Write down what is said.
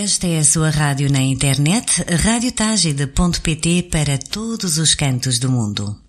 Esta é a sua rádio na internet, radiotagide.pt para todos os cantos do mundo.